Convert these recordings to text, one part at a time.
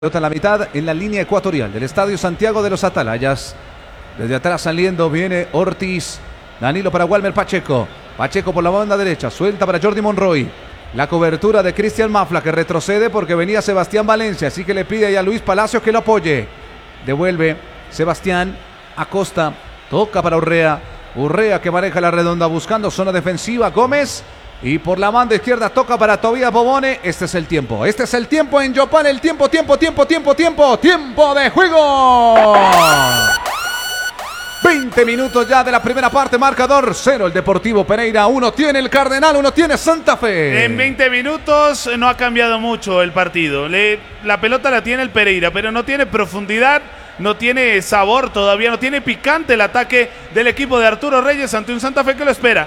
Pelota en la mitad, en la línea ecuatorial del Estadio Santiago de los Atalayas. Desde atrás saliendo viene Ortiz. Danilo para Walmer Pacheco. Pacheco por la banda derecha, suelta para Jordi Monroy. La cobertura de Cristian Mafla, que retrocede porque venía Sebastián Valencia, así que le pide a Luis Palacios que lo apoye. Devuelve Sebastián Acosta, toca para Urrea. Urrea que maneja la redonda buscando zona defensiva. Gómez. Y por la banda izquierda toca para Tobías Bobone. Este es el tiempo. Este es el tiempo en Yopal. El tiempo de juego. 20 minutos ya de la primera parte. Marcador 0 el Deportivo Pereira. 1 tiene el Cardenal, 1 tiene Santa Fe. En 20 minutos no ha cambiado mucho el partido. La pelota la tiene el Pereira, pero no tiene profundidad. No tiene sabor todavía. No tiene picante el ataque del equipo de Arturo Reyes ante un Santa Fe que lo espera.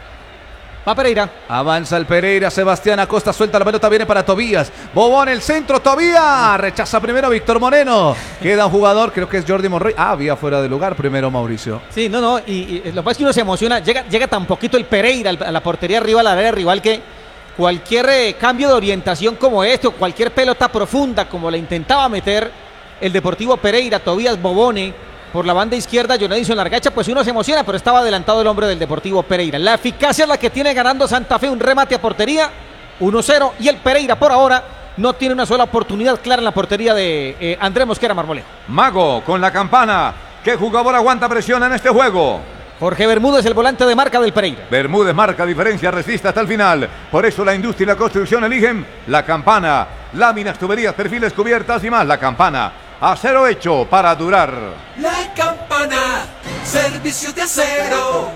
Va Pereira. Avanza el Pereira. Sebastián Acosta suelta la pelota. Viene para Tobías. Bobón el centro. Tobías. Rechaza primero Víctor Moreno. Queda un jugador. Creo que es Jordi Monroy. Había fuera de lugar primero Mauricio. Sí, no. Y lo que pasa es que uno se emociona. Llega tan poquito el Pereira a la portería rival, a la área rival, que cualquier cambio de orientación como este, o cualquier pelota profunda como la intentaba meter el Deportivo Pereira, Tobías Bobone, por la banda izquierda, Jonadison Largacha, pues uno se emociona, pero estaba adelantado el hombre del Deportivo Pereira. La eficacia es la que tiene ganando Santa Fe, un remate a portería, 1-0, y el Pereira por ahora no tiene una sola oportunidad clara en la portería de Andrés Mosquera Marmolejo. Mago con la campana. ¿Qué jugador aguanta presión en este juego? Jorge Bermúdez, el volante de marca del Pereira. Bermúdez marca diferencia, resiste hasta el final. Por eso la industria y la construcción eligen la campana. Láminas, tuberías, perfiles, cubiertas y más. La campana. Acero hecho para durar. La campana, servicios de acero.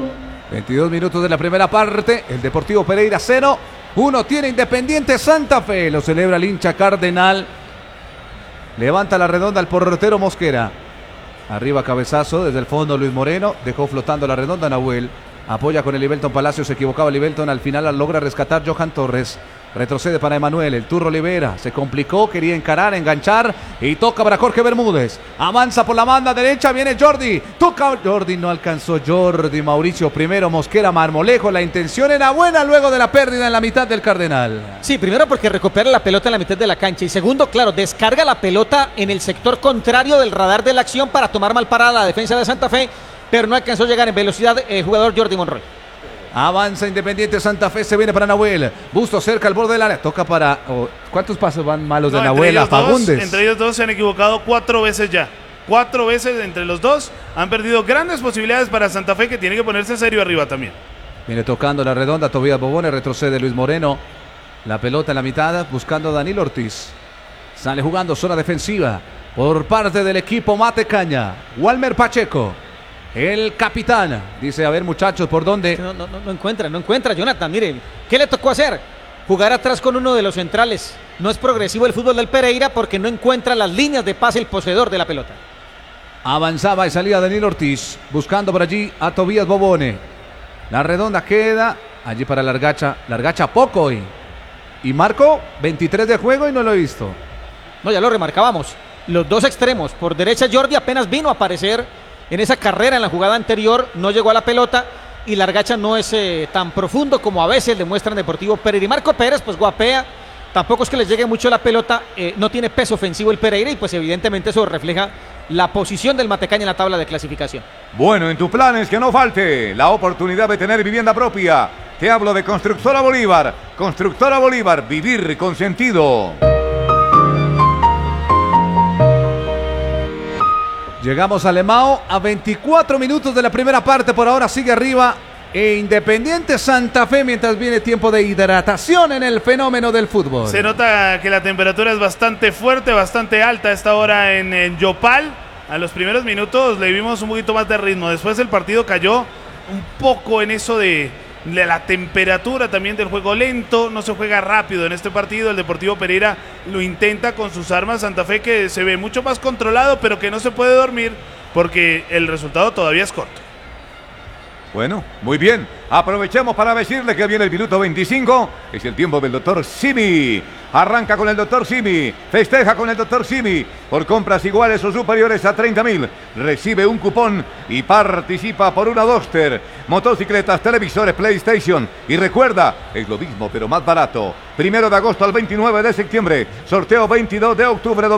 22 minutos de la primera parte. El Deportivo Pereira 0. 1 tiene Independiente Santa Fe. Lo celebra el hincha Cardenal. Levanta la redonda al portero Mosquera. Arriba cabezazo desde el fondo Luis Moreno. Dejó flotando la redonda Nahuel. Apoya con el Ibelton Palacios. Se equivocaba el Ibelton. Al final logra rescatar Johan Torres. Retrocede para Emanuel, el Turro Olivera, se complicó, quería encarar, enganchar y toca para Jorge Bermúdez. Avanza por la banda derecha, viene Jordi, toca Jordi, no alcanzó Jordi, Mauricio primero, Mosquera, Marmolejo, la intención era buena luego de la pérdida en la mitad del Cardenal. Sí, primero porque recupera la pelota en la mitad de la cancha y segundo, claro, descarga la pelota en el sector contrario del radar de la acción para tomar mal parada la defensa de Santa Fe, pero no alcanzó a llegar en velocidad el jugador Jordi Monroy. Avanza Independiente Santa Fe, se viene para Nahuel. Busto cerca al borde del área, toca para... ¿Cuántos pasos van malos de Nahuel a Fagundes? Entre ellos dos se han equivocado 4 veces ya. 4 veces entre los dos. Han perdido grandes posibilidades para Santa Fe, que tiene que ponerse serio arriba también. Viene tocando la redonda, Tobías Bobone, retrocede Luis Moreno. La pelota en la mitad, buscando a Danilo Ortiz. Sale jugando zona defensiva por parte del equipo Matecaña. Walmer Pacheco. El capitán dice, a ver muchachos, ¿por dónde? No encuentra, Jonathan, mire, ¿qué le tocó hacer? Jugar atrás con uno de los centrales. No es progresivo el fútbol del Pereira porque no encuentra las líneas de pase el poseedor de la pelota. Avanzaba y salía Danilo Ortiz, buscando por allí a Tobías Bobone. La redonda queda allí para Largacha poco hoy. Y Marco, 23 de juego y no lo he visto. No, ya lo remarcábamos. Los dos extremos, por derecha Jordi apenas vino a aparecer en esa carrera en la jugada anterior, no llegó a la pelota y Largacha no es tan profundo como a veces demuestra en Deportivo Pereira. Y Marco Pérez pues guapea, tampoco es que le llegue mucho la pelota, no tiene peso ofensivo el Pereira y pues evidentemente eso refleja la posición del Matecaña en la tabla de clasificación. Bueno, en tus planes que no falte la oportunidad de tener vivienda propia. Te hablo de Constructora Bolívar. Constructora Bolívar, vivir con sentido. Llegamos a Lemao a 24 minutos de la primera parte. Por ahora sigue arriba Independiente Santa Fe mientras viene tiempo de hidratación en el fenómeno del fútbol. Se nota que la temperatura es bastante fuerte, bastante alta a esta hora en Yopal. A los primeros minutos le vimos un poquito más de ritmo. Después el partido cayó un poco en eso de la temperatura también del juego lento. No se juega rápido en este partido. El Deportivo Pereira lo intenta con sus armas. Santa Fe que se ve mucho más controlado, pero que no se puede dormir porque el resultado todavía es corto. Bueno, muy bien. Aprovechemos para decirle que viene el minuto 25. Es el tiempo del doctor Simi. Arranca con el doctor Simi. Festeja con el doctor Simi. Por compras iguales o superiores a 30.000. Recibe un cupón y participa por una Duster, motocicletas, televisores, PlayStation. Y recuerda, es lo mismo pero más barato. 1 de agosto al 29 de septiembre. Sorteo 22 de octubre.